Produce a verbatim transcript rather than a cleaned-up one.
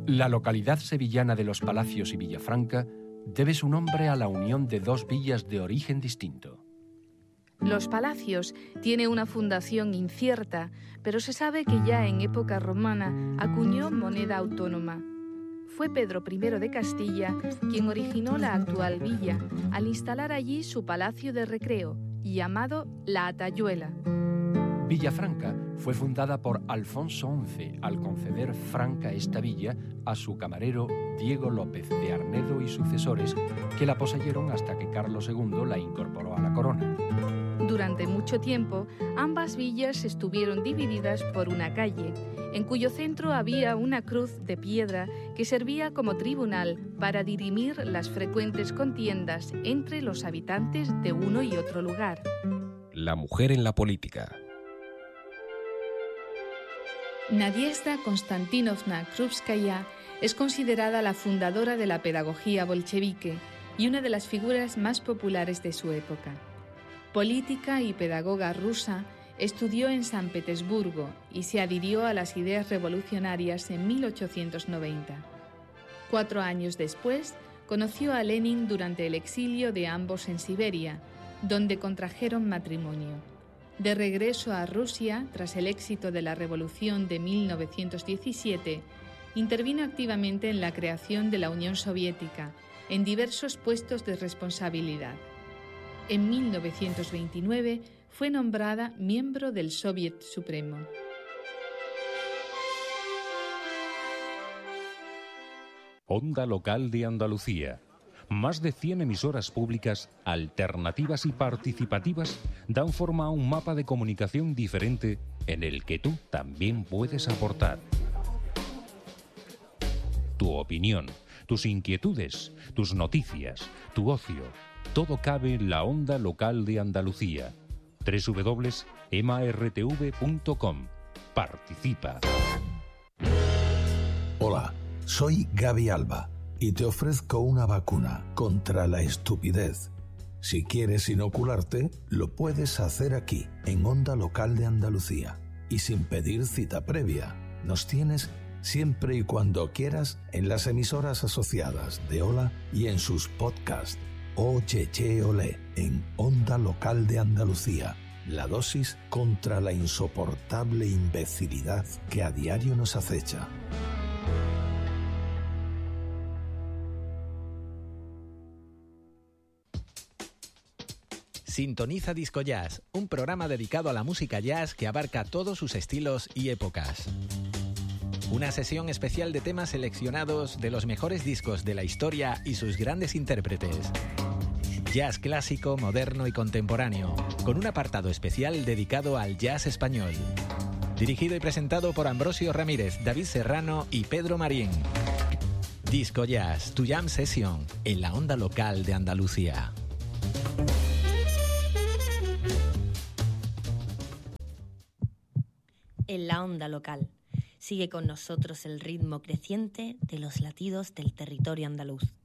La localidad sevillana de Los Palacios y Villafranca debe su nombre a la unión de dos villas de origen distinto. Los Palacios tiene una fundación incierta, pero se sabe que ya en época romana acuñó moneda autónoma. Fue Pedro primero de Castilla quien originó la actual villa al instalar allí su palacio de recreo, llamado La Atayuela. Villafranca fue fundada por Alfonso once al conceder franca esta villa a su camarero Diego López de Arnedo y sucesores, que la poseyeron hasta que Carlos segundo la incorporó a la corona. Durante mucho tiempo, ambas villas estuvieron divididas por una calle, en cuyo centro había una cruz de piedra que servía como tribunal para dirimir las frecuentes contiendas entre los habitantes de uno y otro lugar. La mujer en la política. Nadiezhda Konstantinovna Krupskaya es considerada la fundadora de la pedagogía bolchevique y una de las figuras más populares de su época. Política y pedagoga rusa, estudió en San Petersburgo y se adhirió a las ideas revolucionarias en mil ochocientos noventa. Cuatro años después, conoció a Lenin durante el exilio de ambos en Siberia, donde contrajeron matrimonio. De regreso a Rusia, tras el éxito de la Revolución de mil novecientos diecisiete, intervino activamente en la creación de la Unión Soviética, en diversos puestos de responsabilidad. En mil novecientos veintinueve fue nombrada miembro del Soviet Supremo. Onda Local de Andalucía. Más de cien emisoras públicas, alternativas y participativas dan forma a un mapa de comunicación diferente en el que tú también puedes aportar. Tu opinión, tus inquietudes, tus noticias, tu ocio, todo cabe en la Onda Local de Andalucía. doble u doble u doble u punto ema erre te ve punto com. Participa. Hola, soy Gaby Alba y te ofrezco una vacuna contra la estupidez. Si quieres inocularte, lo puedes hacer aquí, en Onda Local de Andalucía, y sin pedir cita previa. Nos tienes siempre y cuando quieras en las emisoras asociadas de Hola y en sus podcasts. Oye, che, olé, en Onda Local de Andalucía. La dosis contra la insoportable imbecilidad que a diario nos acecha. Sintoniza Disco Jazz, un programa dedicado a la música jazz que abarca todos sus estilos y épocas. Una sesión especial de temas seleccionados de los mejores discos de la historia y sus grandes intérpretes. Jazz clásico, moderno y contemporáneo, con un apartado especial dedicado al jazz español. Dirigido y presentado por Ambrosio Ramírez, David Serrano y Pedro Marín. Disco Jazz, tu jam session, en la Onda Local de Andalucía. En la Onda Local. Sigue con nosotros el ritmo creciente de los latidos del territorio andaluz.